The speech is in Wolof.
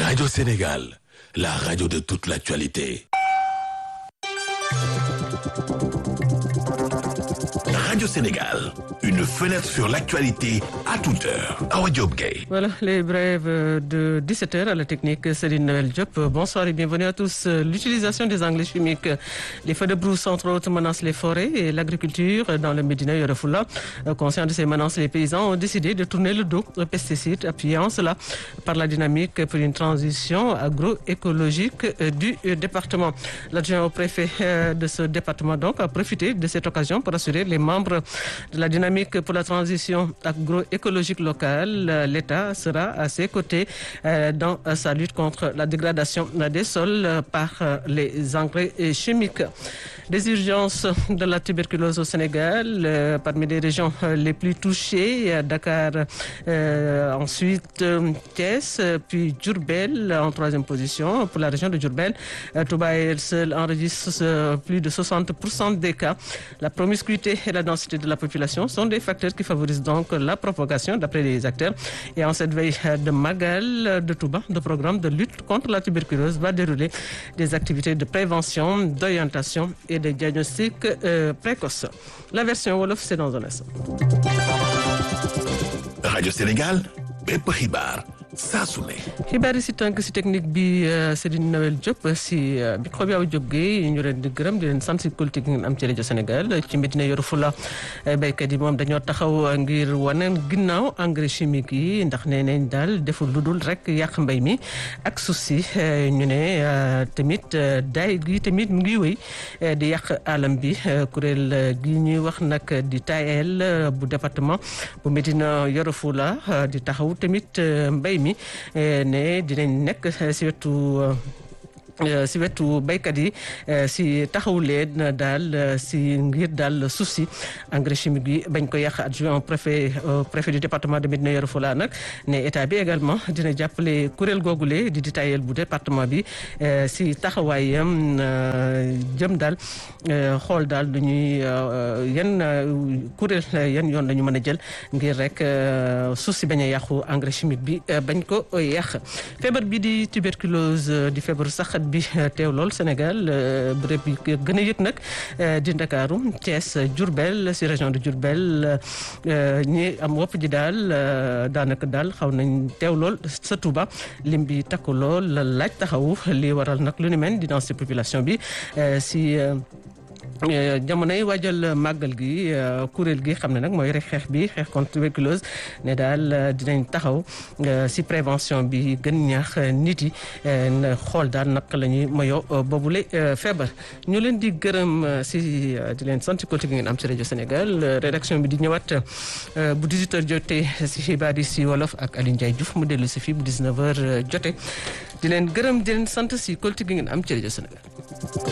Radio Sénégal, la radio de toute l'actualité. Radio Sénégal, une fenêtre sur l'actualité à toute heure. Awa Diop Gueye. Voilà, les brèves de 17h à la technique, Céline Noël Diop. Bonsoir et bienvenue à tous. L'utilisation des engrais chimiques, les feux de brousse entre autres menacent les forêts et l'agriculture dans le Médina Yoro Foulah. Conscients de ces menaces, les paysans ont décidé de tourner le dos aux pesticides, appuyant cela par la dynamique pour une transition agroécologique du département. L'adjoint au préfet de ce département donc a profité de cette occasion pour assurer les membres de la dynamique pour la transition agroécologique locale. L'État sera à ses côtés dans sa lutte contre la dégradation des sols par les engrais chimiques. Des urgences de la tuberculose au Sénégal, parmi les régions les plus touchées, Dakar, ensuite Thiès, puis Diourbel en troisième position. Pour la région de Diourbel, Touba elle seule enregistre plus de 60% des cas. La promiscuité et la densité de la population sont des facteurs qui favorisent donc la propagation d'après les acteurs. Et en cette veille de Magal de Touba, le programme de lutte contre la tuberculose va dérouler des activités de prévention, d'orientation et de diagnostic précoce. La version Wolof, c'est dans un instant. Radio Sénégal, bépp xibaar saa su ne. xibaar yi si tënk si technique bi Céline Noël Diop si micro bi Awa Diop Gueye ñu leen di gërëm di leen sant si politique yi ngeen am ci rajo Sénégal ci Médina Yoro Foulah béykat yi moom dañoo taxaw ngir wane ginnaaw engrais chimique yi ndax nee nañ daal deful lu dul rek yàq mbay mi ak suuf si ñu ne tamit daay gi tamit mu ngi wéy di yàq alam bi kuréel gi ñuy wax nag di TAEL bu département bu Médina Yoro Foulah di taxaw tamit mbay mi ne dinañ nekk si wetu béykat yi si taxawu leen daal si ngir daal suuf si engrais chimique yi bañ ko yàq. Adjoint préfet du département de Médina Yoro Foulah nag ne état bi également dina jàppale kuréel googule di TAEL bu département bi si taxawaayam jëm daal xool daal du ñuy yan kuréel yan yoon la ñu mën a jël ngir rek suuf si bañ a yàqu engrais chimique bi bañ ko yàq. feebar bi di tuberculose di feebaru saxat bi teew lool Sénégal bërëb yi gën a yëg nag di Ndakaaru Thiès Diourbel si région de Diourbel ñi am wopp ji daal daanaka daal xaw nañ teew lool sa Touba lim bi takku lool laaj taxawu li waral nag lu ni mel di dans si population bi si jamonoy waajal màggal gi kuréel gi xam ne nag mooy rek xeex bi xeex contre tuberculose ne daal dinañ taxaw si prévention bi gën ñaax nit yi xool daal naka la ñuy moyo boobule feebar. ñu leen di gërëm si di leen sant politique ngeen am si rajo Sénégal rédaction bi di ñëwaat bu 18h jotee si xibaar yi si wolof ak Aliou Ndiaye Diouf mu dellu si fii bu 19h jotee di leen gërëm di leen sant si politique ngeen am ci rajo Sénégal.